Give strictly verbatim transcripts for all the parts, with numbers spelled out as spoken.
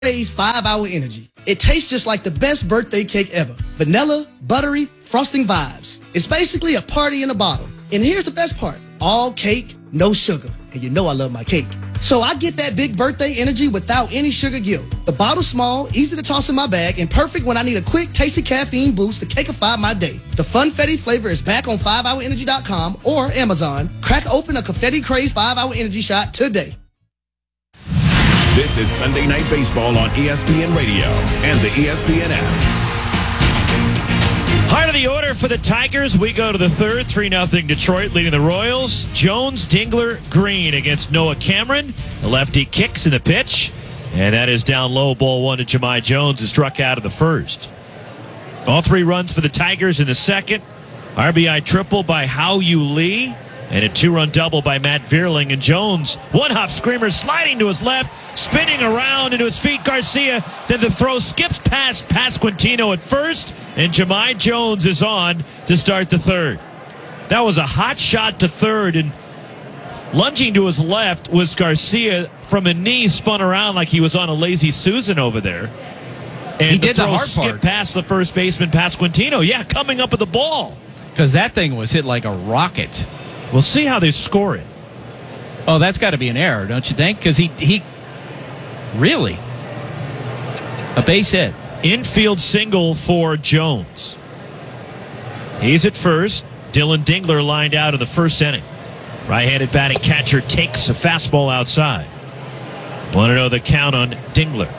Cray's five hour Energy. It tastes just like the best birthday cake ever. Vanilla, buttery, frosting vibes. It's basically a party in a bottle. And here's the best part. All cake, no sugar. And you know I love my cake. So I get that big birthday energy without any sugar guilt. The bottle's small, easy to toss in my bag, and perfect when I need a quick, tasty caffeine boost to cakeify my day. The Funfetti flavor is back on five hour energy dot com or Amazon. Crack open a Confetti Craze five hour Energy shot today. This is Sunday Night Baseball on E S P N Radio and the E S P N app. Heart of the order for the Tigers. We go to the third. three nothing Detroit leading the Royals. Jones, Dingler, Green against Noah Cameron. The lefty kicks in the pitch. And that is down low. Ball one to Jahmai Jones, who struck out of the first. All three runs for the Tigers in the second. R B I triple by Hao-Yu Lee. And a two-run double by Matt Vierling. And Jones, one-hop screamer, sliding to his left, spinning around into his feet. Garcia, then the throw skips past Pasquantino at first, and Jahmai Jones is on to start the third. That was a hot shot to third, and lunging to his left was Garcia from a knee, spun around like he was on a lazy Susan over there. And he the did throw the hard skipped part. past the first baseman, Pasquantino. Yeah, coming up with the ball. Because that thing was hit like a rocket. We'll see how they score it. Oh, that's got to be an error, don't you think? Because he, he really, a base hit. Infield single for Jones. He's at first. Dylan Dingler lined out in the first inning. Right-handed batting catcher takes a fastball outside. Want to know the count on Dingler.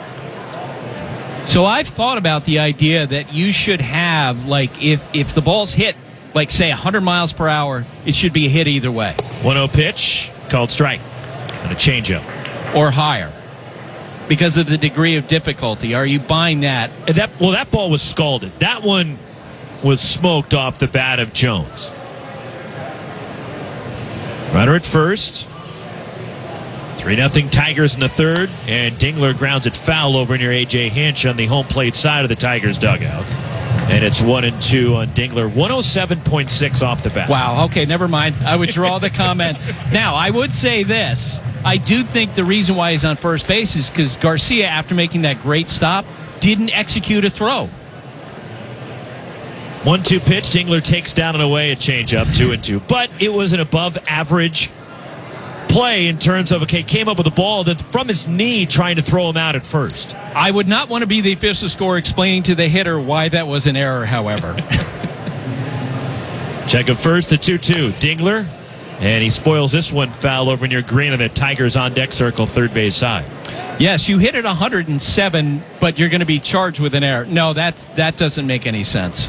So I've thought about the idea that you should have, like, if, if the ball's hit, like, say, one hundred miles per hour, it should be a hit either way. one oh pitch, called strike. And a changeup. Or higher. Because of the degree of difficulty. Are you buying that? And that well, that ball was scalded. That one was smoked off the bat of Jones. Runner at first. three nothing Tigers in the third. And Dingler grounds it foul over near A J Hinch on the home plate side of the Tigers dugout. And it's one and two on Dingler. one oh seven point six off the bat. Wow. Okay, never mind. I withdraw the comment. Now, I would say this. I do think the reason why he's on first base is because Garcia, after making that great stop, didn't execute a throw. one two pitch. Dingler takes down and away a changeup, two and two. But it was an above average play in terms of, okay, came up with a ball that's from his knee trying to throw him out at first. I would not want to be the official scorer explaining to the hitter why that was an error, however. Check him first, the two two. Dingler, and he spoils this one foul over near Green on the Tigers on deck circle, third base side. Yes, you hit it one hundred seven, but you're going to be charged with an error. No, that's, that doesn't make any sense.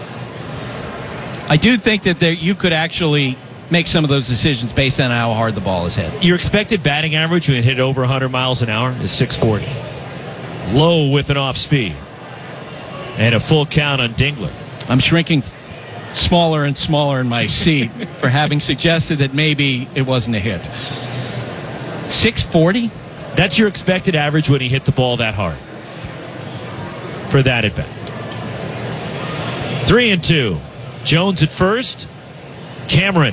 I do think that there, you could actually make some of those decisions based on how hard the ball is hit. Your expected batting average when it hit over one hundred miles an hour is six forty. Low with an off speed. And a full count on Dingler. I'm shrinking smaller and smaller in my seat for having suggested that maybe it wasn't a hit. six forty? That's your expected average when he hit the ball that hard. For that at bat. Three and two. Jones at first. Cameron.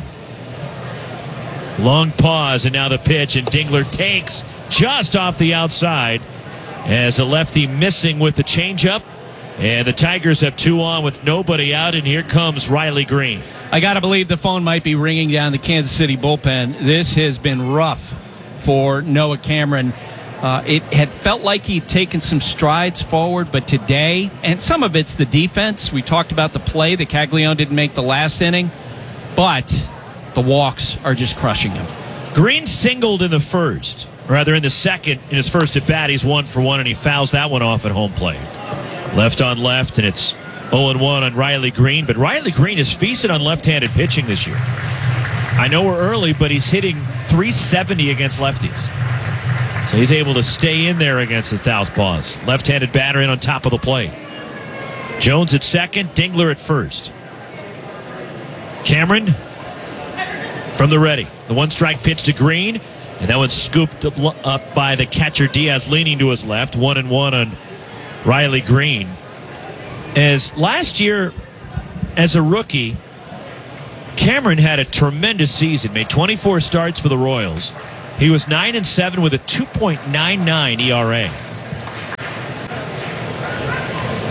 Long pause, and now the pitch, and Dingler takes just off the outside as the lefty missing with the changeup. And the Tigers have two on with nobody out, and here comes Riley Green. I got to believe the phone might be ringing down the Kansas City bullpen. This has been rough for Noah Cameron. Uh, it had felt like he'd taken some strides forward, but today, and some of it's the defense. We talked about the play that Caglione didn't make the last inning, but the walks are just crushing him. Green singled in the first, or rather in the second. In his first at bat, he's one for one, and he fouls that one off at home plate. Left on left, and it's oh and one on Riley Green. But Riley Green is feasted on left-handed pitching this year. I know we're early, but he's hitting three seventy against lefties. So he's able to stay in there against the southpaws. Left-handed batter in on top of the plate. Jones at second, Dingler at first. Cameron from the ready. The one-strike pitch to Green, and that one's scooped up by the catcher Diaz, leaning to his left. One and one on Riley Green. As last year, as a rookie, Cameron had a tremendous season, made twenty-four starts for the Royals. He was nine and seven with a two point nine nine E R A.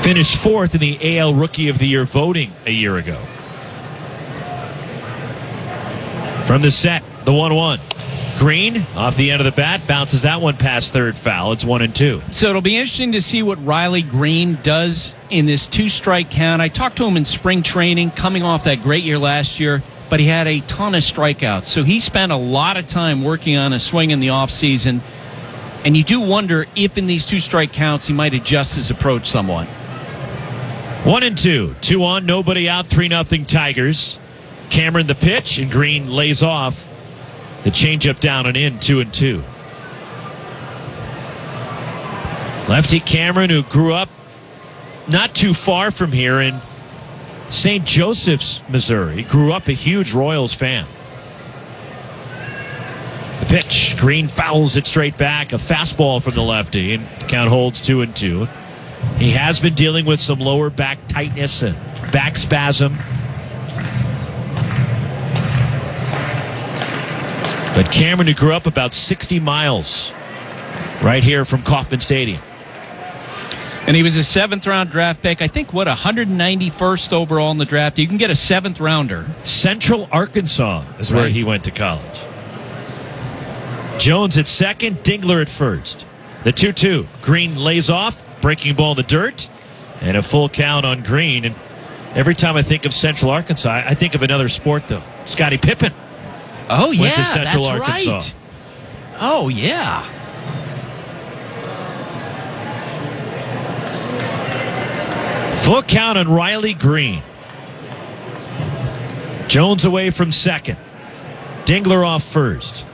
Finished fourth in the A L Rookie of the Year voting a year ago. From the set, the one one. Green, off the end of the bat, bounces that one past third foul. It's one and two. So it'll be interesting to see what Riley Green does in this two-strike count. I talked to him in spring training, coming off that great year last year, but he had a ton of strikeouts. So he spent a lot of time working on a swing in the offseason, and you do wonder if in these two-strike counts he might adjust his approach somewhat. One and two. Two on, nobody out, three nothing Tigers. Cameron the pitch, and Green lays off. The changeup down and in, two and two. Lefty Cameron, who grew up not too far from here in Saint Joseph's, Missouri, grew up a huge Royals fan. The pitch, Green fouls it straight back, a fastball from the lefty, and the count holds two and two. He has been dealing with some lower back tightness, a back spasm. But Cameron, who grew up about sixty miles right here from Kauffman Stadium. And he was a seventh round draft pick. I think, what, one hundred ninety-first overall in the draft. You can get a seventh rounder. Central Arkansas is where Right. he went to college. Jones at second, Dingler at first. The two two. Green lays off, breaking ball in the dirt, and a full count on Green. And every time I think of Central Arkansas, I think of another sport, though. Scottie Pippen. Oh, yeah, Went to Central that's Arkansas. right. Oh, yeah. Full count on Riley Green. Jones away from second. Dingler off first.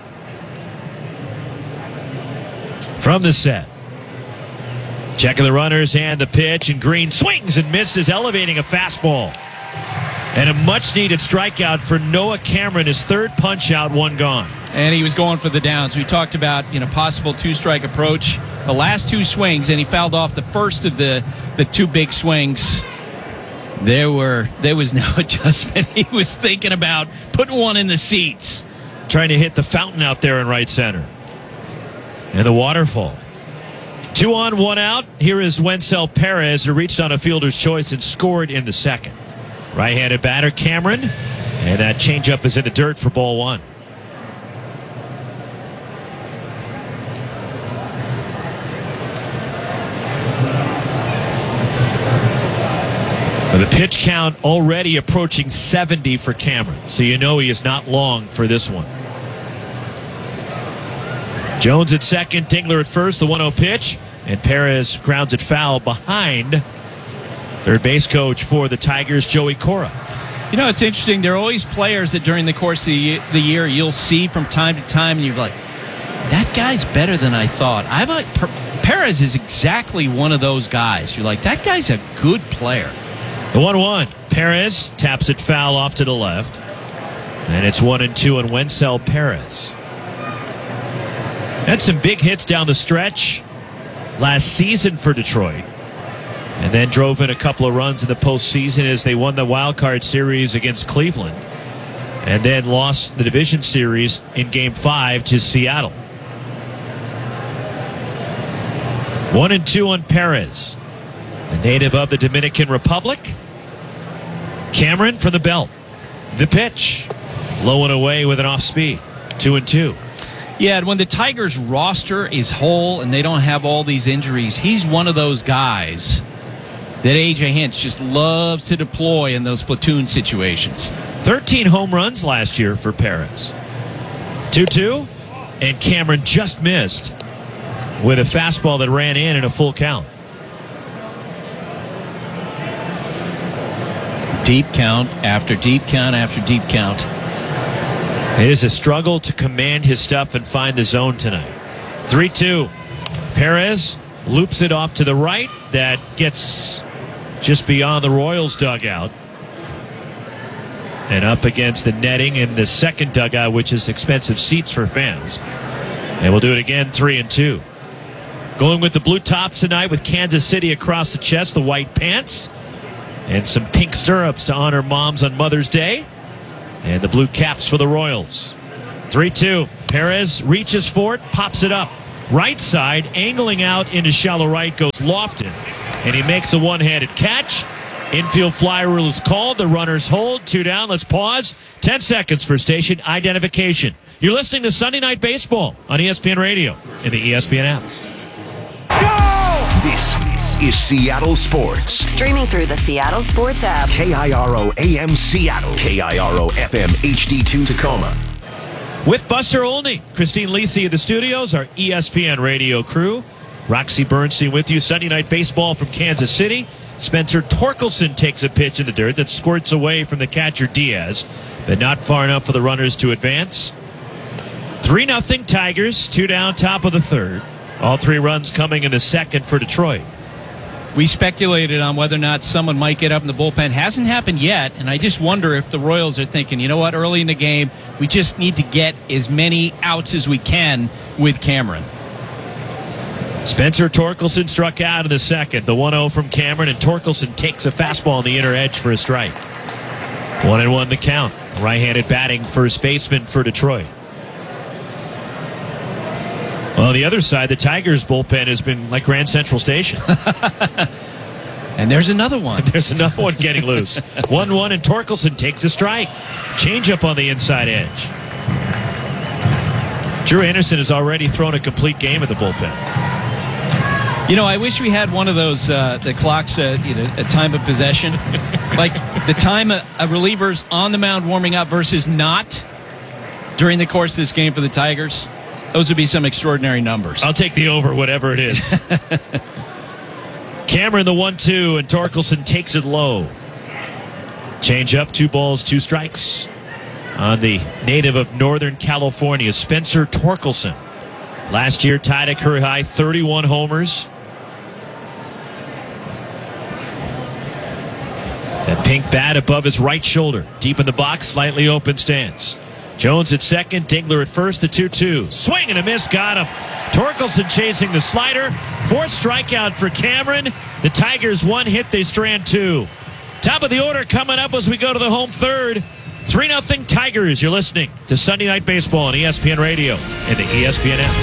From the set. Checking the runners and the pitch, and Green swings and misses, elevating a fastball. And a much-needed strikeout for Noah Cameron, his third punch-out, one gone. And he was going for the downs. We talked about, you know, possible two-strike approach. The last two swings, and he fouled off the first of the, the two big swings. There were there was no adjustment. He was thinking about putting one in the seats. Trying to hit the fountain out there in right center. And the waterfall. Two on, one out. Here is Wenzel Perez, who reached on a fielder's choice and scored in the second. Right-handed batter Cameron, and that changeup is in the dirt for ball one. But the pitch count already approaching seventy for Cameron, so you know he is not long for this one. Jones at second, Dingler at first, the one oh pitch, and Perez grounds it foul behind third base coach for the Tigers, Joey Cora. You know, it's interesting. There are always players that during the course of the the year you'll see from time to time, and you're like, that guy's better than I thought. I've like, Perez is exactly one of those guys. You're like, that guy's a good player. The one one. Perez taps it foul off to the left. And it's one and two on Wenzel Perez. Had some big hits down the stretch last season for Detroit. And then drove in a couple of runs in the postseason as they won the wild card series against Cleveland. And then lost the division series in game five to Seattle. One and two on Perez, a native of the Dominican Republic. Cameron from the belt. The pitch. Low and away with an off speed. Two and two. Yeah, and when the Tigers roster is whole and they don't have all these injuries, he's one of those guys that A J Hinch just loves to deploy in those platoon situations. thirteen home runs last year for Perez. two two, and Cameron just missed with a fastball that ran in and a full count. Deep count after deep count after deep count. It is a struggle to command his stuff and find the zone tonight. three two. Perez loops it off to the right. That gets just beyond the Royals dugout and up against the netting in the second dugout, which is expensive seats for fans. And we'll do it again, three and two. Going with the blue tops tonight with Kansas City across the chest, the white pants, and some pink stirrups to honor moms on Mother's Day, and the blue caps for the Royals. three two. Perez reaches for it, pops it up. Right side, angling out into shallow right goes Lofton. and he makes a one-handed catch. Infield fly rule is called. The runners hold. Two down. Let's pause. Ten seconds for station identification. You're listening to Sunday Night Baseball on E S P N Radio and the E S P N app. This is Seattle Sports. Streaming through the Seattle Sports app. K I R O A M Seattle. K I R O F M H D two Tacoma. With Buster Olney, Christine Lisi of the studios, our E S P N radio crew. Roxy Bernstein with you. Sunday Night Baseball from Kansas City. Spencer Torkelson takes a pitch in the dirt that squirts away from the catcher Diaz, but not far enough for the runners to advance. three nothing Tigers, two down, top of the third. All three runs coming in the second for Detroit. We speculated on whether or not someone might get up in the bullpen. Hasn't happened yet, and I just wonder if the Royals are thinking, you know what, early in the game, we just need to get as many outs as we can with Cameron. Spencer Torkelson struck out in the second. The one oh from Cameron, and Torkelson takes a fastball on the inner edge for a strike. One and one the count. Right-handed batting first baseman for Detroit. Well, on the other side, the Tigers' bullpen has been like Grand Central Station. And there's another one. There's another one getting loose. one one, and Torkelson takes a strike. Changeup on the inside edge. Drew Anderson has already thrown a complete game at the bullpen. You know, I wish we had one of those, uh, the clocks, uh, you know, a time of possession. Like the time a, a reliever's on the mound warming up versus not during the course of this game for the Tigers. Those would be some extraordinary numbers. I'll take the over, whatever it is. Cameron the one two, and Torkelson takes it low. Change up, two balls, two strikes. On the native of Northern California, Spencer Torkelson. Last year tied a career high thirty-one homers. That pink bat above his right shoulder. Deep in the box, slightly open stance. Jones at second, Dingler at first, the two two. Swing and a miss, got him. Torkelson chasing the slider. Fourth strikeout for Cameron. The Tigers one hit, they strand two. Top of the order coming up as we go to the home third. three nothing Tigers. You're listening to Sunday Night Baseball on E S P N Radio and the E S P N app.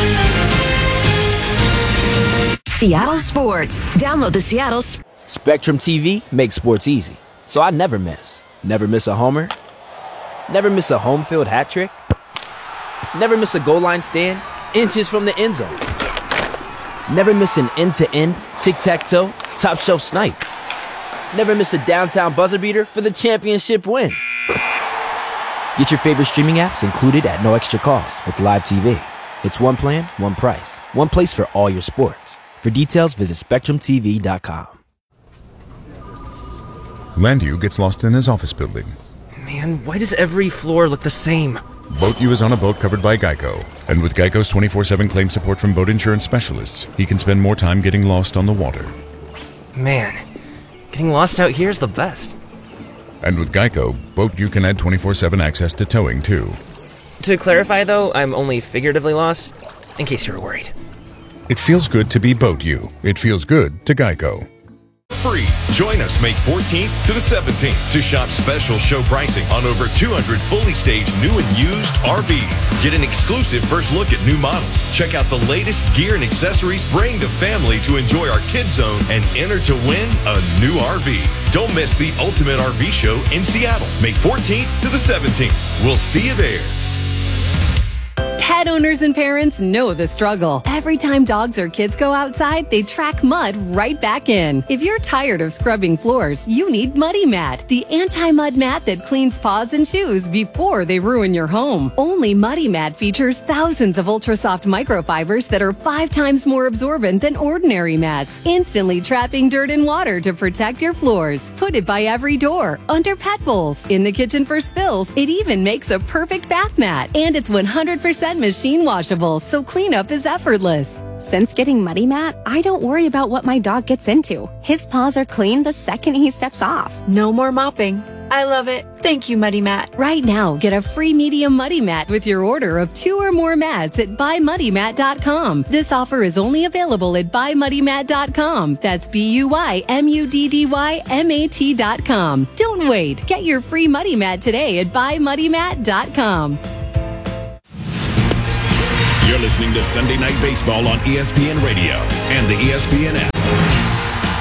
Seattle Sports. Download the Seattle Sports. Spectrum T V makes sports easy, so I never miss. Never miss a homer. Never miss a home field hat trick. Never miss a goal line stand inches from the end zone. Never miss an end-to-end, tic-tac-toe, top-shelf snipe. Never miss a downtown buzzer beater for the championship win. Get your favorite streaming apps included at no extra cost with Live T V. It's one plan, one price, one place for all your sports. For details, visit spectrum T V dot com. Landu gets lost in his office building. Man, why does every floor look the same? BoatU is on a boat covered by Geico. And with Geico's twenty-four seven claim support from boat insurance specialists, he can spend more time getting lost on the water. Man, getting lost out here is the best. And with Geico, BoatU can add twenty-four seven access to towing, too. To clarify, though, I'm only figuratively lost, in case you were worried. It feels good to be BoatU. It feels good to Geico. Free. Join us May fourteenth to the seventeenth to shop special show pricing on over two hundred fully staged new and used R Vs. Get an exclusive first look at new models. Check out the latest gear and accessories. Bring the family to enjoy our Kids Zone and enter to win a new R V. Don't miss the Ultimate R V Show in Seattle, May fourteenth to the seventeenth. We'll see you there. Pet owners and parents know the struggle. Every time dogs or kids go outside, they track mud right back in. If you're tired of scrubbing floors, you need Muddy Mat, the anti-mud mat that cleans paws and shoes before they ruin your home. Only Muddy Mat features thousands of ultra-soft microfibers that are five times more absorbent than ordinary mats, instantly trapping dirt and water to protect your floors. Put it by every door, under pet bowls, in the kitchen for spills. It even makes a perfect bath mat, and it's one hundred percent machine washable, so cleanup is effortless. Since getting Muddy Mat, I don't worry about what my dog gets into. His paws are clean the second he steps off. No more mopping. I love it. Thank you, Muddy Mat. Right now, get a free medium Muddy Mat with your order of two or more mats at buy muddy mat dot com. This offer is only available at buy muddy mat dot com. That's B U Y M U D D Y M A T dot com. Don't wait. Get your free Muddy Mat today at buy muddy mat dot com. You're listening to Sunday Night Baseball on E S P N Radio and the E S P N app.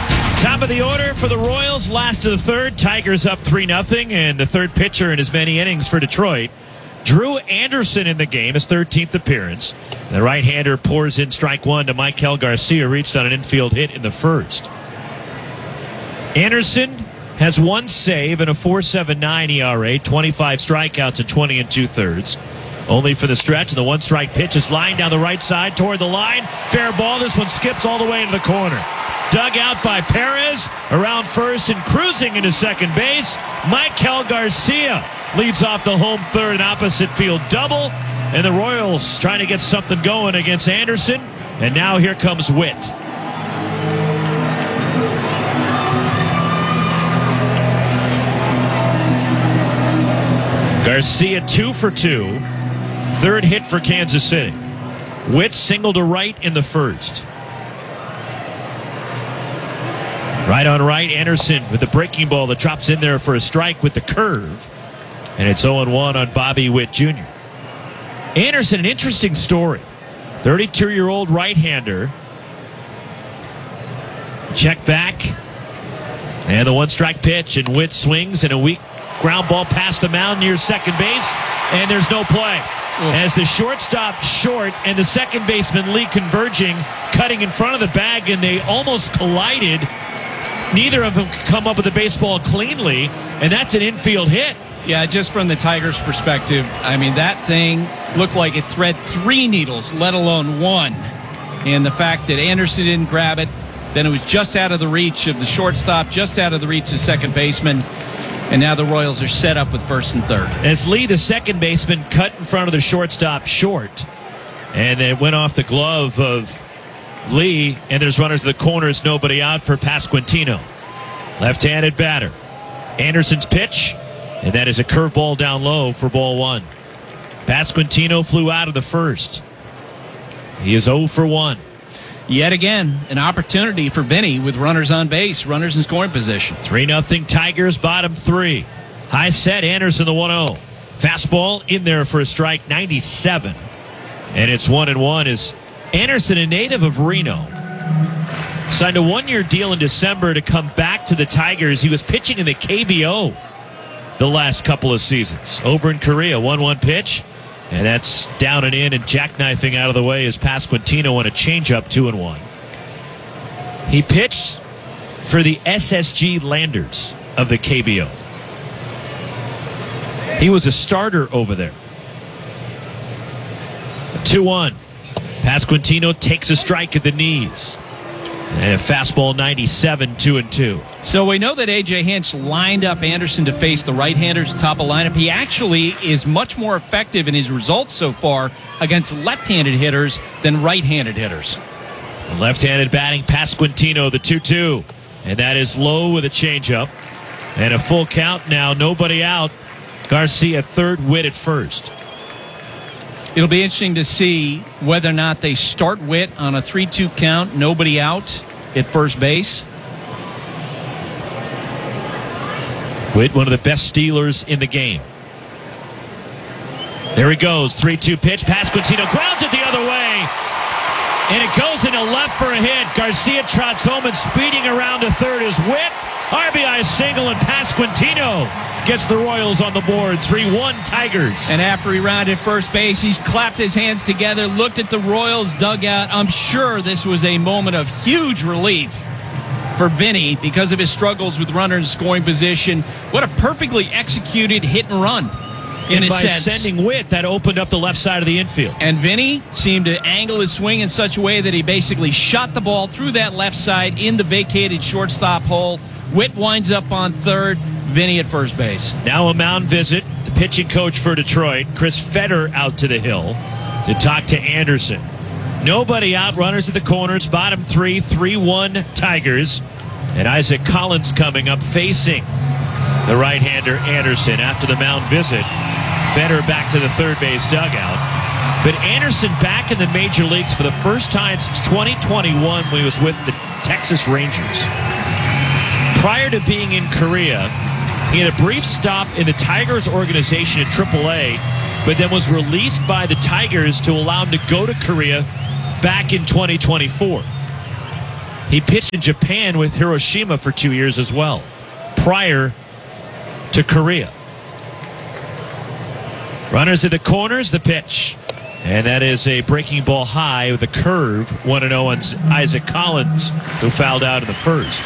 Top of the order for the Royals, last of the third. Tigers up three nothing, and the third pitcher in as many innings for Detroit. Drew Anderson in the game, his thirteenth appearance. The right-hander pours in strike one to Michael Garcia, reached on an infield hit in the first. Anderson has one save and a four point seven nine E R A, twenty-five strikeouts and twenty and two-thirds. Only for the stretch, and the one-strike pitch is lined down the right side toward the line. Fair ball. This one skips all the way into the corner. Dug out by Perez, around first and cruising into second base. Michael Garcia leads off the home third, an opposite field double. And the Royals trying to get something going against Anderson. And now here comes Witt. Garcia two for two. Third hit for Kansas City. Witt single to right in the first. Right on right, Anderson with the breaking ball that drops in there for a strike with the curve. And it's oh one on Bobby Witt Junior Anderson, an interesting story. thirty-two-year-old right-hander. Check back. And the one-strike pitch, and Witt swings, and a weak ground ball past the mound near second base. And there's no play. As the shortstop short and the second baseman Lee converging, cutting in front of the bag, and they almost collided. Neither of them could come up with the baseball cleanly, and that's an infield hit. Yeah, just from the Tigers' perspective, I mean, that thing looked like it thread three needles, let alone one. And the fact that Anderson didn't grab it, then it was just out of the reach of the shortstop, just out of the reach of second baseman, and now the Royals are set up with first and third. As Lee, the second baseman, cut in front of the shortstop short, and it went off the glove of Lee, and there's runners to the corners, nobody out for Pasquantino. Left-handed batter. Anderson's pitch, and that is a curveball down low for ball one. Pasquantino flew out of the first. He is oh for one. Yet again, an opportunity for Vinny with runners on base, runners in scoring position. three nothing Tigers, bottom three. High set, Anderson the one oh. Fastball in there for a strike, ninety-seven. And it's one and one as Anderson, a native of Reno, signed a one-year deal in December to come back to the Tigers. He was pitching in the K B O the last couple of seasons. Over in Korea, one one pitch, and that's down and in, and jackknifing out of the way is Pasquantino on a changeup, two and one. He pitched for the S S G Landers of the K B O. He was a starter over there. two one. Pasquantino takes a strike at the knees. And a fastball, ninety-seven, two and two. So we know that A J Hinch lined up Anderson to face the right-handers top of lineup. He actually is much more effective in his results so far against left-handed hitters than right-handed hitters. The left-handed batting, Pasquantino, the two two. And that is low with a changeup. And a full count now, nobody out. Garcia third, Witt at first. It'll be interesting to see whether or not they start Witt on a three two count, nobody out at first base. Witt, one of the best stealers in the game. There he goes, three two pitch. Pasquantino grounds it the other way. And it goes into left for a hit. Garcia trots home, and speeding around to third is Witt. R B I single, and Pasquantino gets the Royals on the board. three one Tigers. And after he rounded first base, he's clapped his hands together, looked at the Royals dugout. I'm sure this was a moment of huge relief for Vinny because of his struggles with runner in scoring position. What a perfectly executed hit and run. In and by sense. sending Witt, that opened up the left side of the infield. And Vinny seemed to angle his swing in such a way that he basically shot the ball through that left side in the vacated shortstop hole. Witt winds up on third, Vinny at first base. Now a mound visit. The pitching coach for Detroit, Chris Fetter, out to the hill to talk to Anderson. Nobody out, runners at the corners, bottom three, three one Tigers. And Isaac Collins coming up facing the right-hander Anderson after the mound visit. Fetter back to the third base dugout. But Anderson back in the major leagues for the first time since twenty twenty-one when he was with the Texas Rangers. Prior to being in Korea, he had a brief stop in the Tigers organization at triple A, but then was released by the Tigers to allow him to go to Korea back in twenty twenty-four. He pitched in Japan with Hiroshima for two years as well, prior to Korea. Runners at the corners, the pitch. And that is a breaking ball high with a curve. one and oh on Isaac Collins, who fouled out in the first.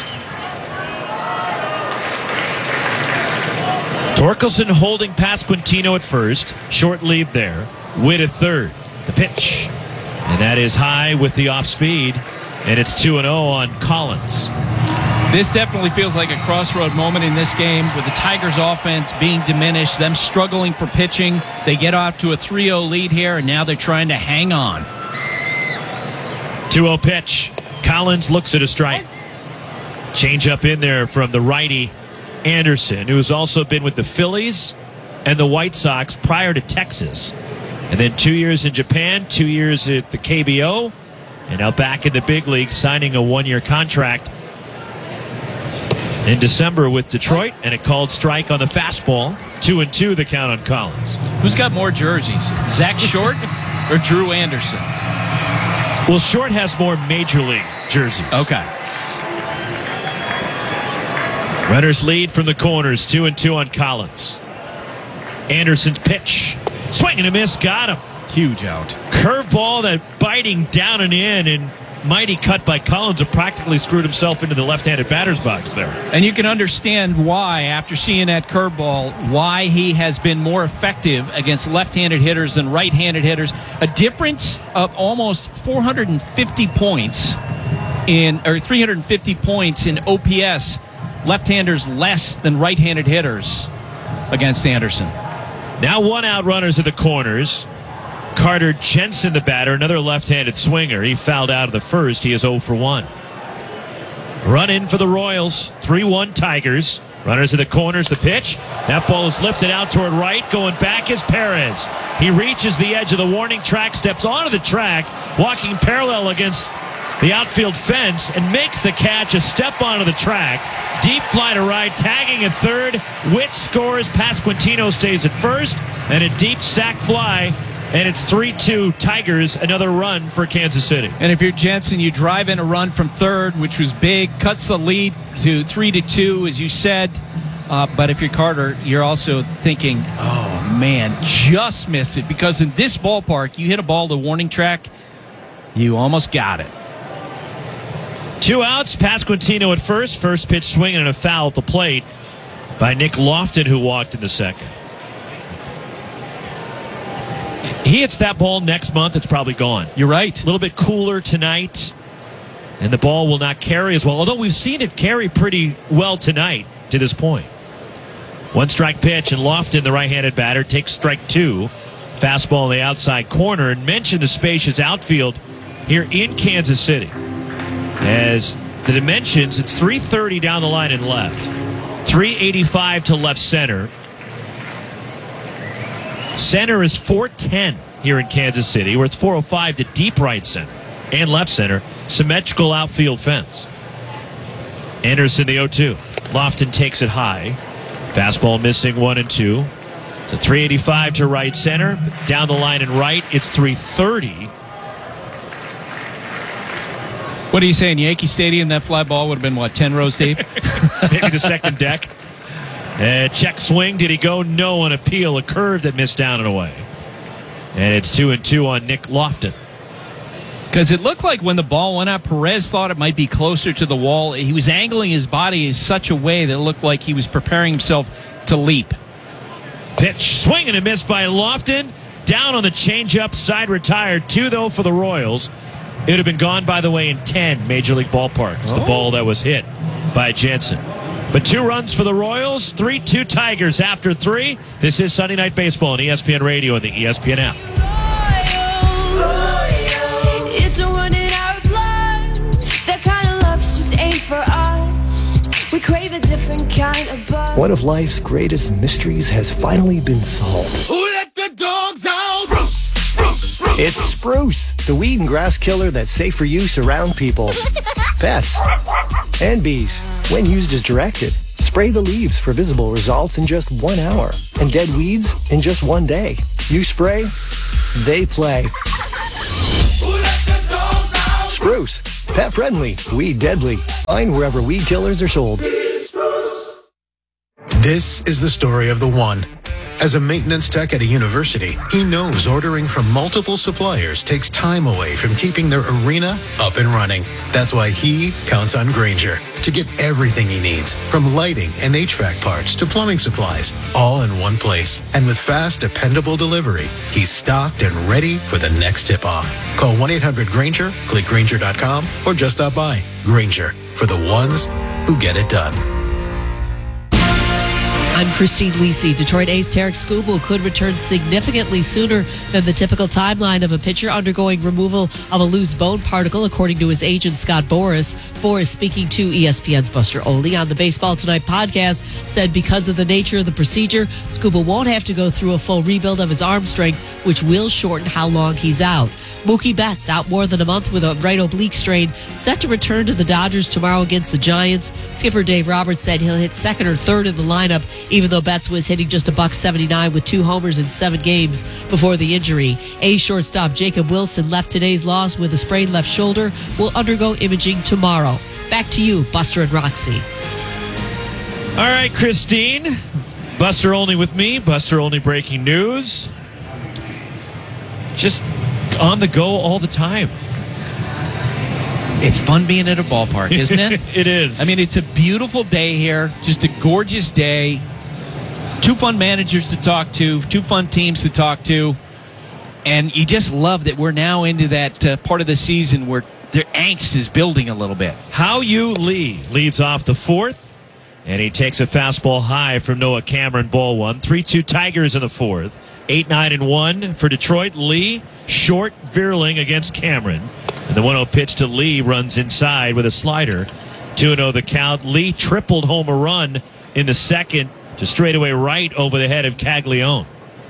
Torkelson holding Pasquantino at first. Short lead there. Witt at third. The pitch. And that is high with the off speed. And it's two and oh on Collins. This definitely feels like a crossroad moment in this game with the Tigers offense being diminished, them struggling for pitching. They get off to a three oh lead here, and now they're trying to hang on. two oh pitch. Collins looks at a strike. Change up in there from the righty Anderson, who has also been with the Phillies and the White Sox prior to Texas. And then two years in Japan, two years at the K B O, and now back in the big league, signing a one-year contract in December with Detroit, and a called strike on the fastball. Two and two, the count on Collins. Who's got more jerseys, Zach Short or Drew Anderson? Well, Short has more major league jerseys. Okay. Runners lead from the corners, two and two on Collins. Anderson's pitch. Swing and a miss, got him. Huge out. Curveball that biting down and in, and mighty cut by Collins, who practically screwed himself into the left-handed batter's box there. And you can understand why, after seeing that curveball, why he has been more effective against left-handed hitters than right-handed hitters. A difference of almost four hundred fifty points in, or three hundred fifty points in O P S. Left-handers less than right-handed hitters against Anderson. Now one out, runners at the corners. Carter Jensen, the batter, another left-handed swinger. He fouled out of the first. He is oh for one. Run in for the Royals. three one Tigers. Runners at the corners, the pitch. That ball is lifted out toward right. Going back is Perez. He reaches the edge of the warning track, steps onto the track, walking parallel against the outfield fence, and makes the catch, a step onto the track. Deep fly to right, tagging at third. Witt scores. Pasquantino stays at first. And a deep sac fly. And it's three two Tigers, another run for Kansas City. And if you're Jensen, you drive in a run from third, which was big, cuts the lead to three to two, as you said. Uh, but if you're Carter, you're also thinking, oh, man, just missed it. Because in this ballpark, you hit a ball to warning track, you almost got it. Two outs, Pasquantino at first. First pitch swinging and a foul at the plate by Nick Lofton, who walked in the second. He hits that ball next month, it's probably gone. You're right. A little bit cooler tonight, and the ball will not carry as well, although we've seen it carry pretty well tonight to this point. One strike pitch, and Lofton, the right-handed batter, takes strike two. Fastball in the outside corner, and mentioned the spacious outfield here in Kansas City. As the dimensions, it's three thirty down the line and left, three eighty-five to left center. Center is four ten here in Kansas City, where it's four oh five to deep right center and left center. Symmetrical outfield fence. Anderson, the oh two. Lofton takes it high. Fastball missing one and two. It's a three eighty-five to right center. Down the line and right, it's three thirty. What are you saying? Yankee Stadium, that fly ball would have been, what, ten rows deep? Maybe the second deck. Uh, check swing. Did he go? No on appeal. A curve that missed down and away. And it's two and two on Nick Lofton. Because it looked like when the ball went up, Perez thought it might be closer to the wall. He was angling his body in such a way that it looked like he was preparing himself to leap. Pitch, swing and a miss by Lofton. Down on the changeup, side retired. Two, though, for the Royals. It would have been gone, by the way, in ten Major League ballparks. It's oh. the ball that was hit by Jensen. But two runs for the Royals, three two Tigers after three. This is Sunday Night Baseball on E S P N Radio and the E S P N app. It's a run in our blood. That kind of luck's just ain't for us. We crave a different kind of buzz. One of life's greatest mysteries has finally been solved. Who let the dogs out? Spruce, spruce, spruce. It's Spruce, the weed and grass killer that's safe for use around people, pets, and bees. When used as directed, spray the leaves for visible results in just one hour and dead weeds in just one day. You spray, they play. Who let the dogs out? Spruce, Pet friendly, weed deadly. Find wherever weed killers are sold. This is the story of the one. As a maintenance tech at a university, he knows ordering from multiple suppliers takes time away from keeping their arena up and running. That's why he counts on Grainger to get everything he needs, from lighting and H V A C parts to plumbing supplies, all in one place. And with fast, dependable delivery, he's stocked and ready for the next tip-off. Call one eight hundred Grainger, click Grainger dot com, or just stop by. Grainger, for the ones who get it done. I'm Christine Lisi. Detroit A's Tarek Skubal could return significantly sooner than the typical timeline of a pitcher undergoing removal of a loose bone particle, according to his agent, Scott Boras. Boras, speaking to E S P N's Buster Olney on the Baseball Tonight podcast, said because of the nature of the procedure, Skubal won't have to go through a full rebuild of his arm strength, which will shorten how long he's out. Mookie Betts out more than a month with a right oblique strain, set to return to the Dodgers tomorrow against the Giants. Skipper Dave Roberts said he'll hit second or third in the lineup, even though Betts was hitting just a buck seventy-nine with two homers in seven games before the injury. A's shortstop Jacob Wilson left today's loss with a sprained left shoulder, will undergo imaging tomorrow. Back to you, Buster and Roxy. All right, Christine. Buster Olney with me. Buster Olney breaking news. Just on the go all the time. It's fun being at a ballpark, isn't it? It is. I mean, it's a beautiful day here. Just a gorgeous day. Two fun managers to talk to. Two fun teams to talk to. And you just love that we're now into that uh, part of the season where their angst is building a little bit. Hao Yu Lee leads off the fourth. And he takes a fastball high from Noah Cameron, ball one. three two Tigers in the fourth. eight nine and one for Detroit. Lee, short, Vierling against Cameron. And the one oh pitch to Lee runs inside with a slider. two oh the count. Lee tripled home a run in the second to straightaway right over the head of Caglione.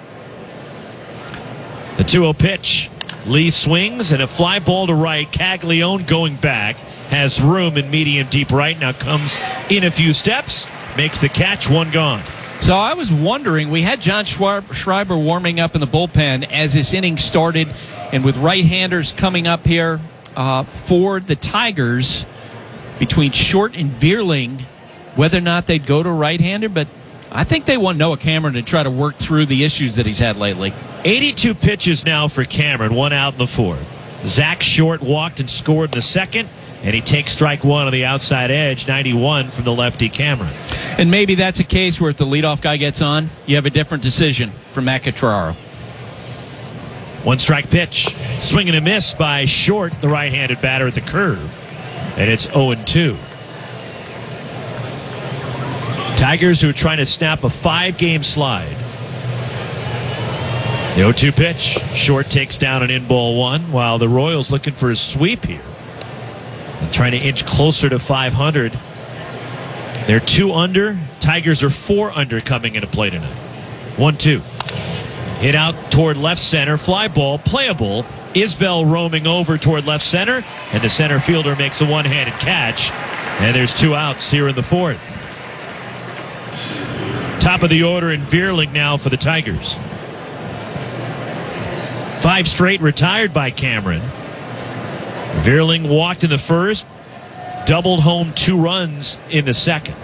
The two oh pitch. Lee swings and a fly ball to right. Caglione going back. Has room in medium deep right. Now comes in a few steps. Makes the catch. One gone. So I was wondering, we had John Schreiber warming up in the bullpen as this inning started, and with right-handers coming up here uh, for the Tigers between Short and Vierling, whether or not they'd go to right-hander, but I think they want Noah Cameron to try to work through the issues that he's had lately. eighty-two pitches now for Cameron, one out in the fourth. Zach Short walked and scored in the second. And he takes strike one on the outside edge, ninety-one from the lefty Cameron. And maybe that's a case where if the leadoff guy gets on, you have a different decision from Matt Catraro. One strike pitch. Swing and a miss by Short, the right-handed batter at the curve. And it's oh and two. Tigers who are trying to snap a five-game slide. The oh two pitch. Short takes down an in-ball one, while the Royals looking for a sweep here. And trying to inch closer to five hundred. They're two under. Tigers are four under coming into play tonight. one two. Hit out toward left center. Fly ball, playable. Isbell roaming over toward left center. And the center fielder makes a one-handed catch. And there's two outs here in the fourth. Top of the order in Vierling now for the Tigers. Five straight retired by Cameron. Vierling walked in the first, doubled home two runs in the second.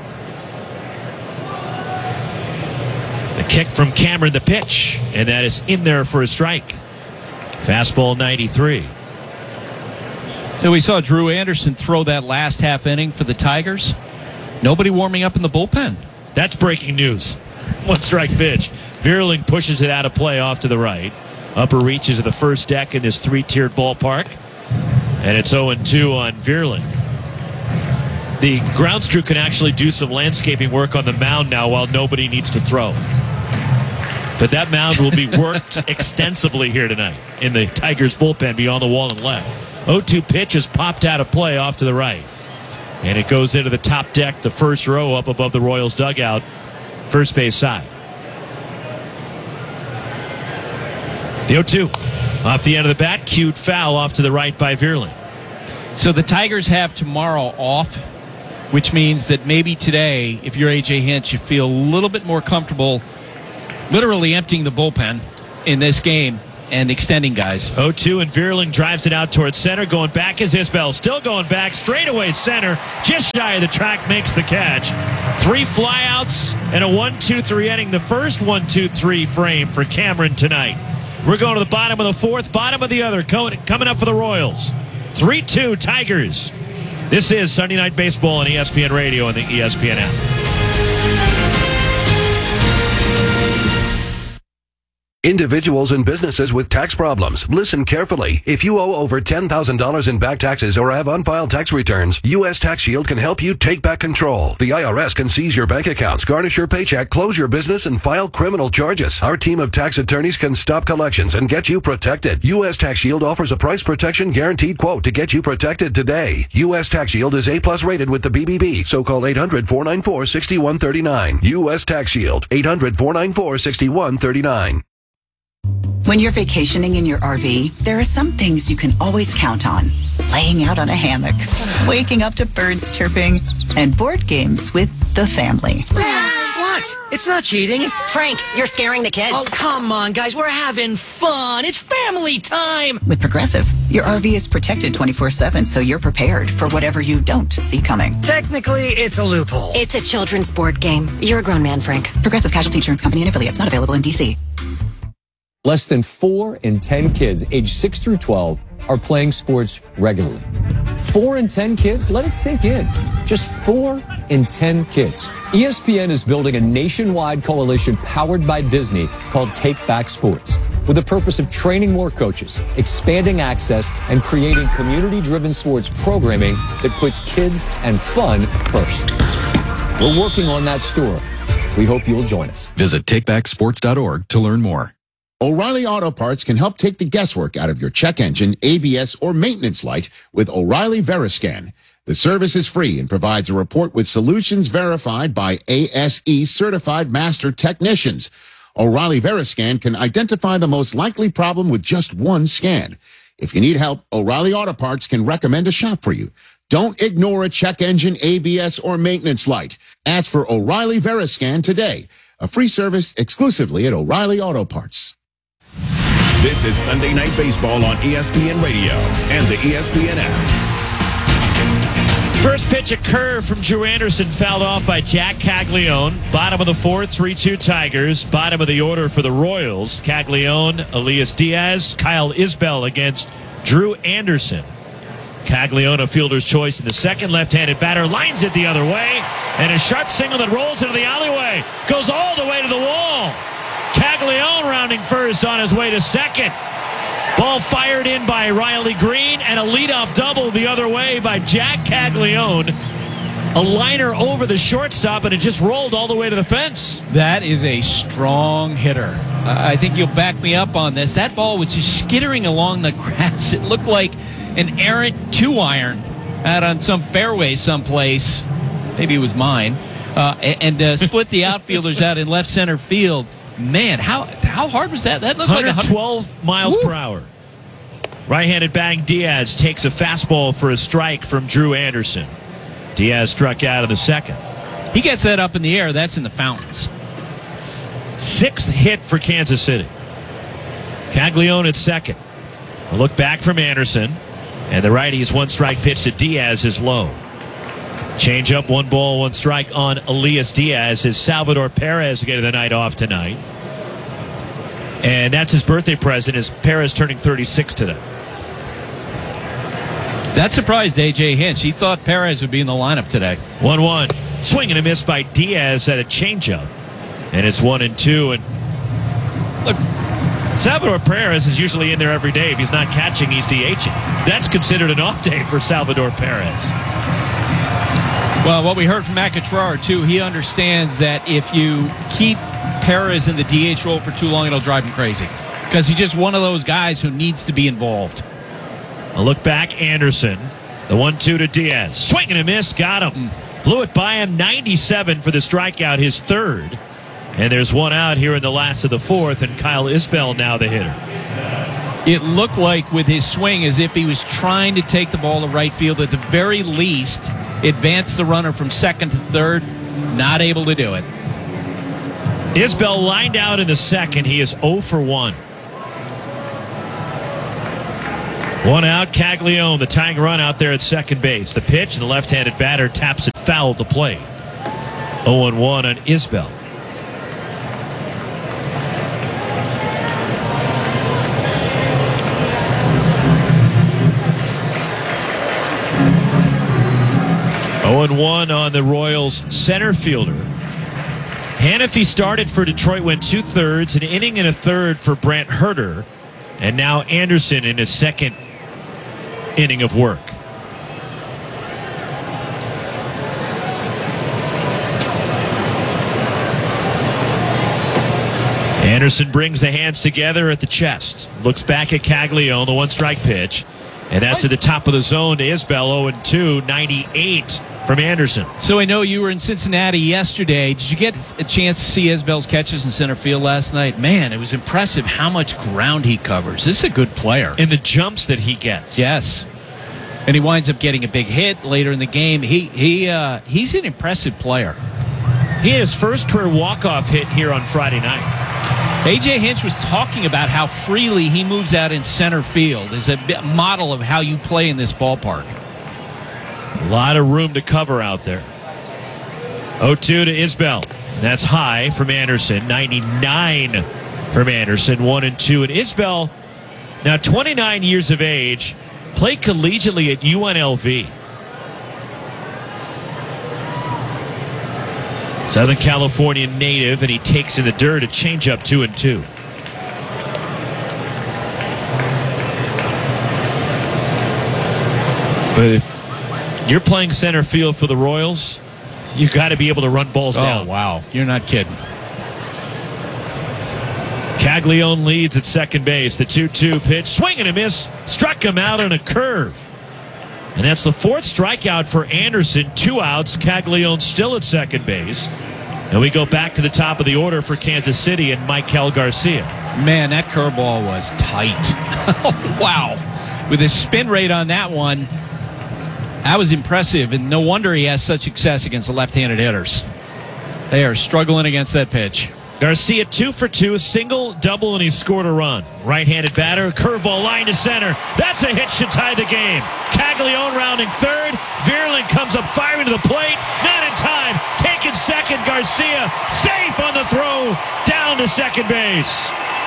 The kick from Cameron, the pitch, and that is in there for a strike. Fastball ninety-three. And we saw Drew Anderson throw that last half inning for the Tigers. Nobody warming up in the bullpen. That's breaking news. One strike pitch. Vierling pushes it out of play off to the right. Upper reaches of the first deck in this three-tiered ballpark. And it's oh and two on Vierling. The grounds crew can actually do some landscaping work on the mound now while nobody needs to throw. But that mound will be worked extensively here tonight in the Tigers bullpen beyond the wall and left. oh two pitch is popped out of play off to the right. And it goes into the top deck, the first row up above the Royals dugout, first base side. The oh two. Off the end of the bat, cued foul off to the right by Vierling. So the Tigers have tomorrow off, which means that maybe today, if you're A J Hinch, you feel a little bit more comfortable literally emptying the bullpen in this game and extending guys. oh two, and Vierling drives it out towards center. Going back is Isbell. Still going back. Straightaway center. Just shy of the track. Makes the catch. Three flyouts and a one two three ending the first one two three frame for Cameron tonight. We're going to the bottom of the fourth, bottom of the other. Coming up for the Royals. three two Tigers. This is Sunday Night Baseball on E S P N Radio and the E S P N app. Individuals and businesses with tax problems. Listen carefully. If you owe over ten thousand dollars in back taxes or have unfiled tax returns, U S Tax Shield can help you take back control. The I R S can seize your bank accounts, garnish your paycheck, close your business, and file criminal charges. Our team of tax attorneys can stop collections and get you protected. U S Tax Shield offers a price protection guaranteed quote to get you protected today. U S Tax Shield is A plus rated with the B B B, so call eight hundred, four nine four, six one three nine. U S Tax Shield, eight hundred, four nine four, six one three nine. When you're vacationing in your R V, there are some things you can always count on. Laying out on a hammock, waking up to birds chirping, and board games with the family. What? It's not cheating. Frank, you're scaring the kids. Oh, come on, guys. We're having fun. It's family time. With Progressive, your R V is protected twenty-four seven, so you're prepared for whatever you don't see coming. Technically, it's a loophole. It's a children's board game. You're a grown man, Frank. Progressive Casualty Insurance Company and affiliates, not available in D C. Less than four in ten kids aged six through twelve are playing sports regularly. Four in ten kids? Let it sink in. Just four in ten kids. E S P N is building a nationwide coalition powered by Disney called Take Back Sports, with the purpose of training more coaches, expanding access, and creating community-driven sports programming that puts kids and fun first. We're working on that story. We hope you'll join us. Visit take back sports dot org to learn more. O'Reilly Auto Parts can help take the guesswork out of your check engine, A B S, or maintenance light with O'Reilly Veriscan. The service is free and provides a report with solutions verified by A S E certified master technicians. O'Reilly Veriscan can identify the most likely problem with just one scan. If you need help, O'Reilly Auto Parts can recommend a shop for you. Don't ignore a check engine, A B S, or maintenance light. Ask for O'Reilly Veriscan today. A free service exclusively at O'Reilly Auto Parts. This is Sunday Night Baseball on E S P N Radio and the E S P N app. First pitch, a curve from Drew Anderson, fouled off by Jack Caglione. Bottom of the fourth, three two Tigers. Bottom of the order for the Royals, Caglione, Elias Diaz, Kyle Isbell against Drew Anderson. Caglione, a fielder's choice in the second. Left-handed batter lines it the other way. And a sharp single that rolls into the alleyway. Goes all the way to the wall. Caglione rounding first on his way to second. Ball fired in by Riley Green, and a leadoff double the other way by Jack Caglione. A liner over the shortstop, and it just rolled all the way to the fence. That is a strong hitter. Uh, I think you'll back me up on this. That ball was just skittering along the grass. It looked like an errant two-iron out on some fairway someplace. Maybe it was mine. Uh, and uh, split the outfielders out in left center field. Man, how how hard was that? That looked like one twelve miles Woo. per hour. Right-handed batting Diaz takes a fastball for a strike from Drew Anderson. Diaz struck out in the second. He gets that up in the air. That's in the fountains. Sixth hit for Kansas City. Caglione at second. A look back from Anderson. And the righty's one-strike pitch to Diaz is low. Change up, one ball, one strike on Elias Diaz as Salvador Perez getting the night off tonight. And that's his birthday present, as Perez turning thirty-six today. That surprised A J Hinch. He thought Perez would be in the lineup today. one one. Swing and a miss by Diaz at a changeup. And it's one and two. And look, Salvador Perez is usually in there every day. If he's not catching, he's DHing. That's considered an off day for Salvador Perez. Well, what we heard from Matt Contreras, too, he understands that if you keep Perez in the D H role for too long, it'll drive him crazy. Because he's just one of those guys who needs to be involved. A look back, Anderson. The one two to Diaz. Swing and a miss, got him. Blew it by him, ninety-seven for the strikeout, his third. And there's one out here in the last of the fourth, and Kyle Isbell now the hitter. It looked like with his swing as if he was trying to take the ball to right field, at the very least, advance the runner from second to third. Not able to do it. Isbell lined out in the second. He is oh for one. One out, Caglione, the tying run out there at second base. The pitch, and the left-handed batter taps it foul to play. oh and one on Isbell. oh and one on the Royals center fielder. Hannafy started for Detroit, went two thirds, an inning and a third for Brant Herter. And now Anderson in his second inning of work. Anderson brings the hands together at the chest. Looks back at Caglione, the one-strike pitch. And that's at the top of the zone to Isbell, oh and two, ninety-eight from Anderson. So I know you were in Cincinnati yesterday. Did you get a chance to see Isbell's catches in center field last night? Man, it was impressive how much ground he covers. This is a good player. And the jumps that he gets. Yes. And he winds up getting a big hit later in the game. He he uh, he's an impressive player. He had his first career walk-off hit here on Friday night. A J. Hinch was talking about how freely he moves out in center field as a model of how you play in this ballpark. A lot of room to cover out there. oh two to Isbell. That's high from Anderson. ninety-nine from Anderson. one and two. And Isbell, now twenty-nine years of age, played collegiately at U N L V. Southern California native, and he takes in the dirt a changeup two and two. But if you're playing center field for the Royals, you got to be able to run balls oh, down. Oh, wow. You're not kidding. Caglione leads at second base. The two two pitch, swing and a miss, struck him out on a curve. And that's the fourth strikeout for Anderson. Two outs. Caglione still at second base. And we go back to the top of the order for Kansas City and Michael Garcia. Man, that curveball was tight. Oh, wow. With his spin rate on that one, that was impressive. And no wonder he has such success against the left-handed hitters. They are struggling against that pitch. Garcia two for two, single, double, and he scored a run. Right-handed batter, curveball line to center. That's a hit, should tie the game. Caglione rounding third. Virulent comes up firing to the plate. Not in time. Taking second. Garcia safe on the throw. Down to second base.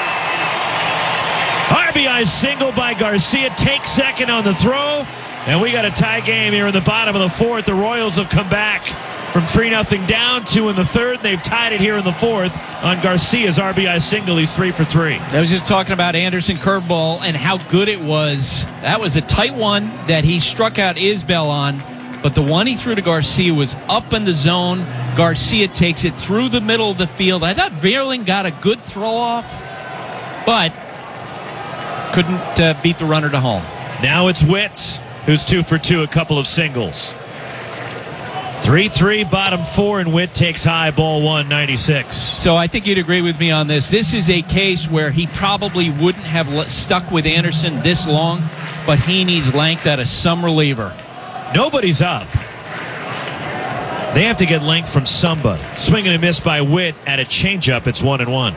R B I single by Garcia. Takes second on the throw. And we got a tie game here in the bottom of the fourth. The Royals have come back from three nothing down, two in the third. They've tied it here in the fourth on Garcia's R B I single. He's three for three. I was just talking about Anderson curveball and how good it was. That was a tight one that he struck out Isbell on, but the one he threw to Garcia was up in the zone. Garcia takes it through the middle of the field. I thought Virulent got a good throw off, but couldn't uh, beat the runner to home. Now it's Witt, who's two for two, a couple of singles. three three, bottom four, and Witt takes high, ball one, ninety-six. So I think you'd agree with me on this. This is a case where he probably wouldn't have stuck with Anderson this long, but he needs length out of some reliever. Nobody's up. They have to get length from somebody. Swing and a miss by Witt at a changeup. It's one and one.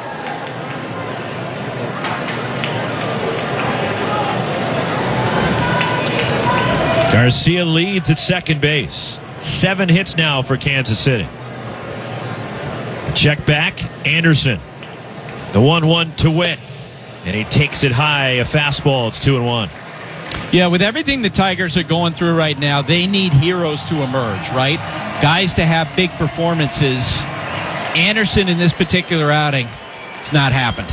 Garcia leads at second base. Seven hits now for Kansas City. Check back, Anderson. The one one to Witt. And he takes it high, a fastball. It's two and one. Yeah, with everything the Tigers are going through right now, they need heroes to emerge, right? Guys to have big performances. Anderson in this particular outing, it's not happened.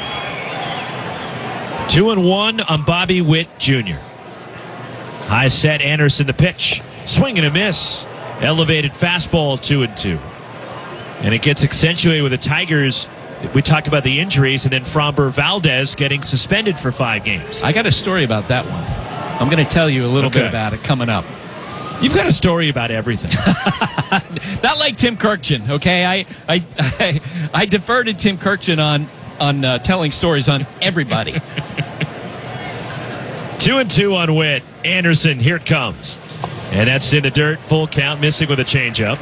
Two and one on Bobby Witt Junior High set, Anderson the pitch. Swing and a miss. Elevated fastball, two and two. And it gets accentuated with the Tigers. We talked about the injuries, and then Framber Valdez getting suspended for five games. I got a story about that one. I'm going to tell you a little Okay. bit about it coming up. You've got a story about everything. Not like Tim Kirkjian, okay? I I I, I defer to Tim Kirkjian on on uh, telling stories on everybody. Two and two on Witt. Anderson, here it comes. And that's in the dirt, full count, missing with a changeup.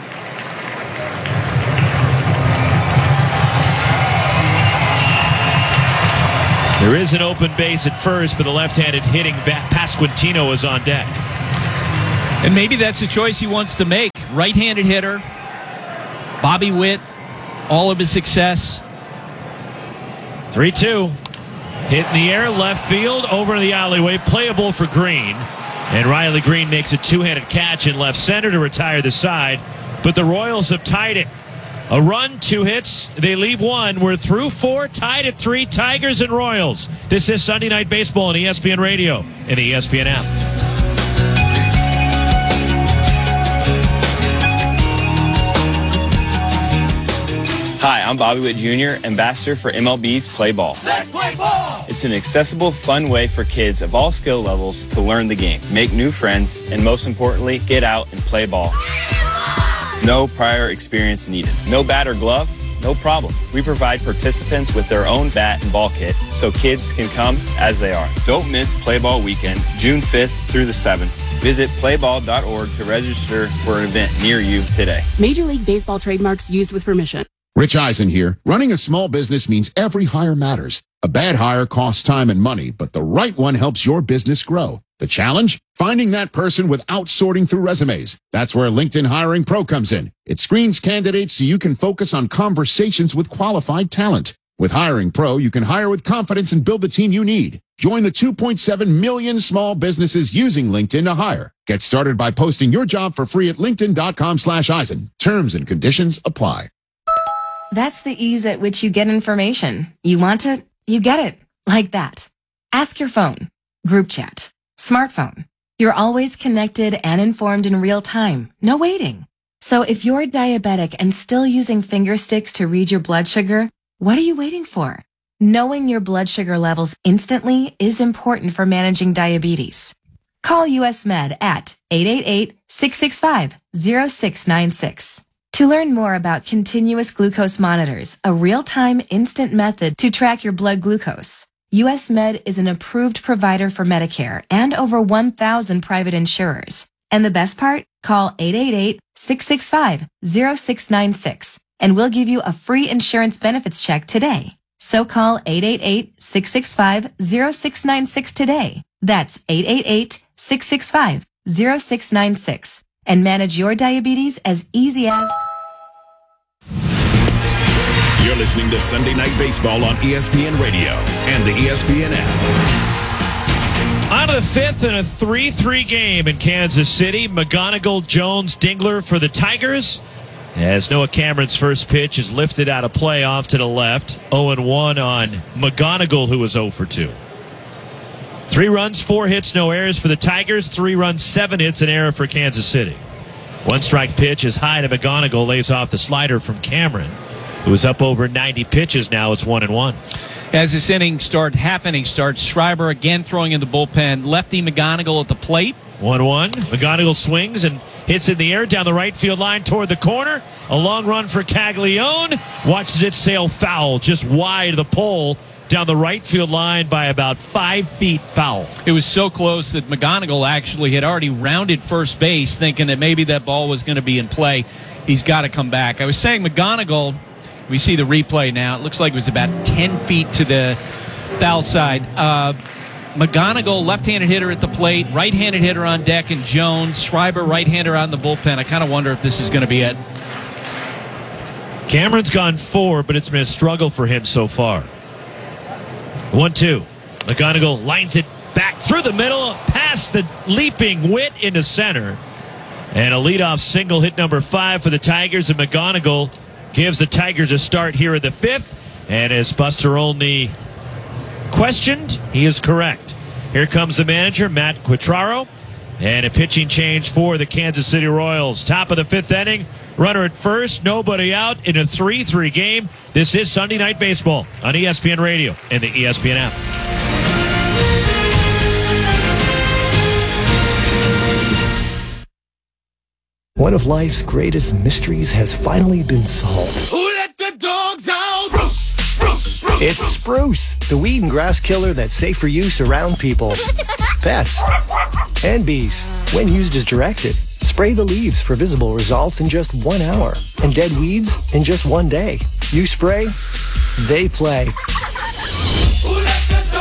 There is an open base at first, but the left-handed hitting Pasquantino is on deck. And maybe that's a choice he wants to make. Right-handed hitter, Bobby Witt, all of his success. three two. Hit in the air, left field, over the alleyway, playable for Green. And Riley Green makes a two-handed catch in left center to retire the side. But the Royals have tied it. A run, two hits, they leave one. We're through four, tied at three, Tigers and Royals. This is Sunday Night Baseball on E S P N Radio and the E S P N app. Hi, I'm Bobby Witt Junior, ambassador for M L B's Play Ball. Let's play ball! It's an accessible, fun way for kids of all skill levels to learn the game, make new friends, and most importantly, get out and play ball. No prior experience needed. No bat or glove? No problem. We provide participants with their own bat and ball kit so kids can come as they are. Don't miss Play Ball Weekend, June fifth through the seventh. Visit play ball dot org to register for an event near you today. Major League Baseball trademarks used with permission. Rich Eisen here. Running a small business means every hire matters. A bad hire costs time and money, but the right one helps your business grow. The challenge? Finding that person without sorting through resumes. That's where LinkedIn Hiring Pro comes in. It screens candidates so you can focus on conversations with qualified talent. With Hiring Pro, you can hire with confidence and build the team you need. Join the two point seven million small businesses using LinkedIn to hire. Get started by posting your job for free at linkedin dot com slash Eisen. Terms and conditions apply. That's the ease at which you get information. You want it, you get it. Like that. Ask your phone. Group chat. Smartphone. You're always connected and informed in real time. No waiting. So if you're diabetic and still using finger sticks to read your blood sugar, what are you waiting for? Knowing your blood sugar levels instantly is important for managing diabetes. Call U S Med at eight eight eight, six six five, zero six nine six. To learn more about continuous glucose monitors, a real-time instant method to track your blood glucose, U S Med is an approved provider for Medicare and over one thousand private insurers. And the best part? Call eight eight eight, six six five, zero six nine six and we'll give you a free insurance benefits check today. So call eight eight eight, six six five, zero six nine six today. That's eight eight eight, six six five, zero six nine six and manage your diabetes as easy as... You're listening to Sunday Night Baseball on E S P N Radio and the E S P N app. On to the fifth in a three three game in Kansas City. McGonigal, Jones, Dingler for the Tigers. As Noah Cameron's first pitch is lifted out of play off to the left. oh and one on McGonigal, who was oh for two. Three runs, four hits, no errors for the Tigers. Three runs, seven hits, an error for Kansas City. One strike pitch is high to McGonigal, lays off the slider from Cameron. It was up over ninety pitches. Now it's one and one. As this inning start happening starts, Schreiber again throwing in the bullpen. Lefty McGonigal at the plate. one one. McGonigal swings and hits in the air down the right field line toward the corner. A long run for Caglione. Watches it sail foul just wide of the pole down the right field line by about five feet foul. It was so close that McGonigal actually had already rounded first base, thinking that maybe that ball was going to be in play. He's got to come back. I was saying McGonigal... We see the replay now. It looks like it was about ten feet to the foul side. Uh, McGonigal, left-handed hitter at the plate, right-handed hitter on deck, and Jones, Schreiber, right-hander on the bullpen. I kind of wonder if this is going to be it. Cameron's gone four, but it's been a struggle for him so far. one two. McGonigal lines it back through the middle, past the leaping Witt into center. And a leadoff single, hit number five for the Tigers, and McGonigal gives the Tigers a start here in the fifth. And as Buster Olney questioned, he is correct. Here comes the manager, Matt Quatraro. And a pitching change for the Kansas City Royals. Top of the fifth inning, runner at first, nobody out in a three three game. This is Sunday Night Baseball on E S P N Radio and the E S P N app. One of life's greatest mysteries has finally been solved. Who let the dogs out? Spruce, spruce, spruce. It's Spruce, the weed and grass killer that's safe for use around people, pets, and bees. When used as directed, spray the leaves for visible results in just one hour, and dead weeds in just one day. You spray, they play. Who let the dogs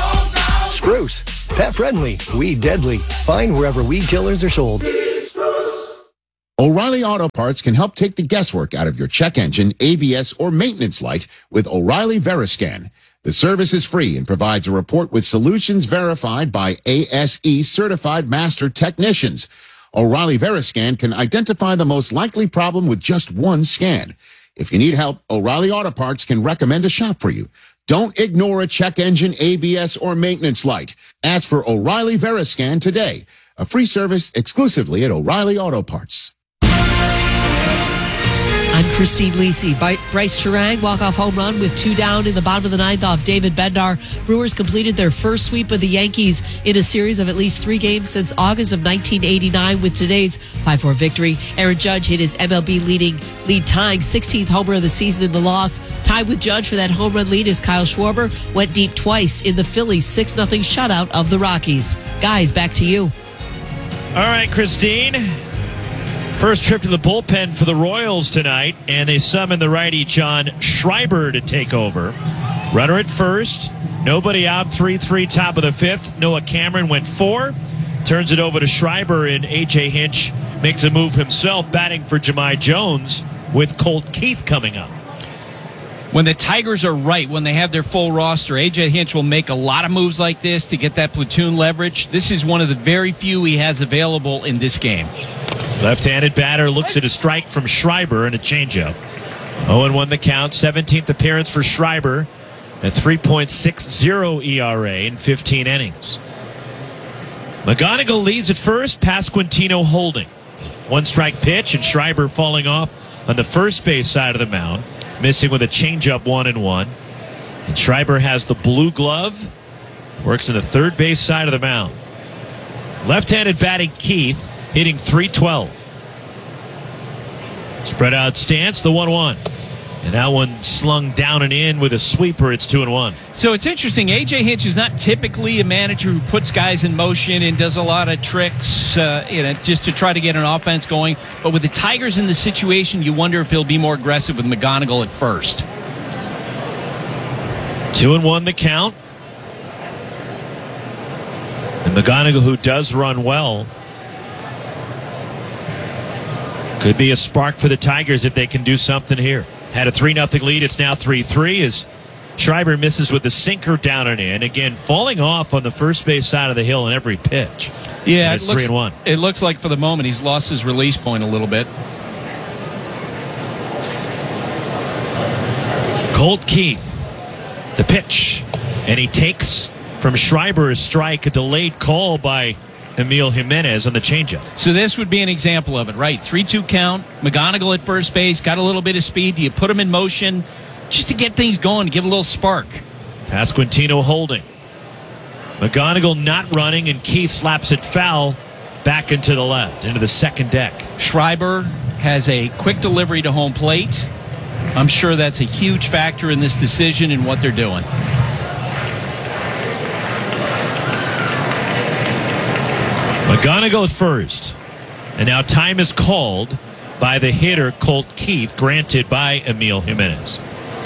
Spruce. Pet friendly, weed deadly. Find wherever weed killers are sold. O'Reilly Auto Parts can help take the guesswork out of your check engine, A B S, or maintenance light with O'Reilly Veriscan. The service is free and provides a report with solutions verified by A S E certified master technicians. O'Reilly Veriscan can identify the most likely problem with just one scan. If you need help, O'Reilly Auto Parts can recommend a shop for you. Don't ignore a check engine, A B S, or maintenance light. Ask for O'Reilly Veriscan today. A free service exclusively at O'Reilly Auto Parts. I'm Christine Lisi. Bryce Terang walk-off home run with two down in the bottom of the ninth off David Bednar. Brewers completed their first sweep of the Yankees in a series of at least three games since August of nineteen eighty-nine with today's five four victory. Aaron Judge hit his M L B leading lead tying sixteenth homer of the season in the loss. Tied with Judge for that home run lead is Kyle Schwarber. Went deep twice in the Phillies' six nothing shutout of the Rockies. Guys, back to you. All right, Christine. First trip to the bullpen for the Royals tonight, and they summon the righty John Schreiber to take over. Runner at first, nobody out, three three top of the fifth. Noah Cameron went four, turns it over to Schreiber, and A J Hinch makes a move himself, batting for Jahmai Jones with Colt Keith coming up. When the Tigers are right, when they have their full roster, A J Hinch will make a lot of moves like this to get that platoon leverage. This is one of the very few he has available in this game. Left-handed batter looks at a strike from Schreiber and a changeup. oh and one the count, seventeenth appearance for Schreiber, a three point six oh E R A in fifteen innings. McGonigal leads at first, Pasquantino holding. One strike pitch, and Schreiber falling off on the first base side of the mound, missing with a changeup one and one. And Schreiber has the blue glove, works in the third base side of the mound. Left-handed batting Keith, hitting three twelve. Spread out stance, the one one. And that one slung down and in with a sweeper. It's two and one. So it's interesting. A J Hinch is not typically a manager who puts guys in motion and does a lot of tricks, uh, you know, just to try to get an offense going. But with the Tigers in the situation, you wonder if he'll be more aggressive with McGonigal at first. Two and one the count. And McGonigal, who does run well, could be a spark for the Tigers if they can do something here. Had a three nothing lead. It's now three three as Schreiber misses with the sinker down and in. Again, falling off on the first base side of the hill in every pitch. Yeah, and it's it looks, three and one. It looks like for the moment he's lost his release point a little bit. Colt Keith, the pitch. And he takes from Schreiber a strike, a delayed call by Emil Jimenez on the changeup. So this would be an example of it, right? three two count, McGonigal at first base, got a little bit of speed. Do you put him in motion just to get things going, to give a little spark? Pasquantino holding. McGonigal not running, and Keith slaps it foul back into the left, into the second deck. Schreiber has a quick delivery to home plate. I'm sure that's a huge factor in this decision and what they're doing. McGonigal at first. And now time is called by the hitter Colt Keith, granted by Emil Jimenez.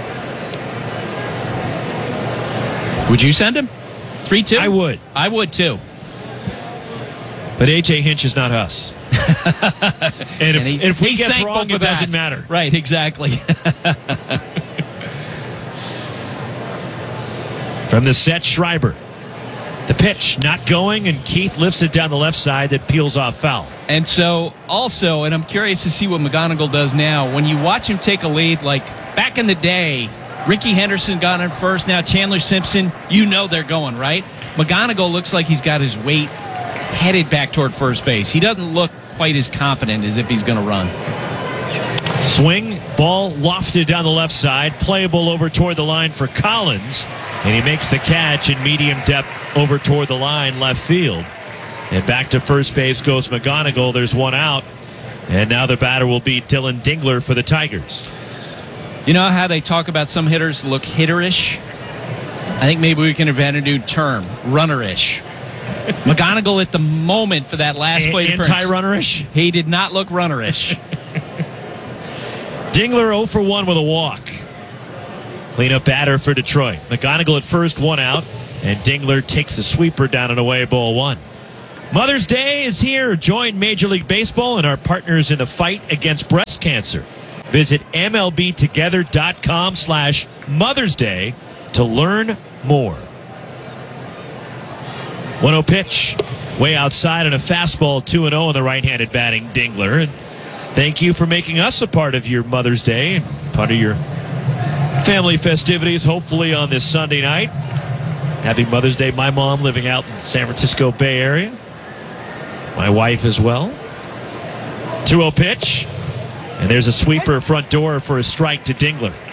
Would you send him? three two? I would. I would too. But A J Hinch is not us. and if, and he, if we guess wrong, it doesn't that. matter. Right, exactly. From the set, Schreiber. The pitch not going, and Keith lifts it down the left side that peels off foul. And so also, and I'm curious to see what McGonigal does now, when you watch him take a lead, like back in the day, Ricky Henderson got in first, now Chandler Simpson, you know they're going, right? McGonigal looks like he's got his weight headed back toward first base. He doesn't look quite as confident as if he's going to run. Swing, ball lofted down the left side, playable over toward the line for Collins, and he makes the catch in medium depth over toward the line left field. And back to first base goes McGonigal. There's one out, and now the batter will be Dylan Dingler for the Tigers. You know how they talk about some hitters look hitterish? I think maybe we can invent a new term, runnerish. McGonigal at the moment for that last play appearance, anti-runnerish? He did not look runnerish. Dingler oh for one with a walk. Cleanup batter for Detroit. McGonigal at first, one out. And Dingler takes the sweeper down and away, ball one. Mother's Day is here. Join Major League Baseball and our partners in the fight against breast cancer. Visit M L B together dot com slash Mother's Day to learn more. one oh pitch. Way outside on a fastball, two and oh on the right-handed batting Dingler. And thank you for making us a part of your Mother's Day and part of your family festivities, hopefully on this Sunday night. Happy Mother's Day. My mom living out in the San Francisco Bay Area. My wife as well. two oh pitch. And there's a sweeper front door for a strike to Dingler.